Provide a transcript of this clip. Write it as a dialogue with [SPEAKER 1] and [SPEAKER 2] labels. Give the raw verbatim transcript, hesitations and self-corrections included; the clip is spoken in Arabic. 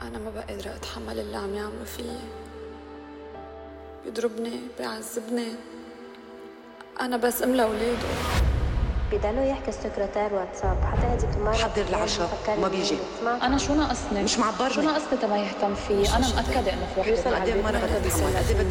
[SPEAKER 1] أنا ما بقى قادرة أتحمل اللي عم يعملوا فيي. بيضربني، بيعذبني. أنا بس أم لأولاده.
[SPEAKER 2] بيضلوا يحكي السكرتير واتساب حتى هذيك المرة
[SPEAKER 3] حضر العشاء ما بيجي.
[SPEAKER 4] أنا شو ناقصني؟
[SPEAKER 3] مش معبرني.
[SPEAKER 4] شو ناقصني تما يهتم فيي؟ أنا مأكدة إنه في وحدة.
[SPEAKER 3] قد ايه مرة بدها تتحمل؟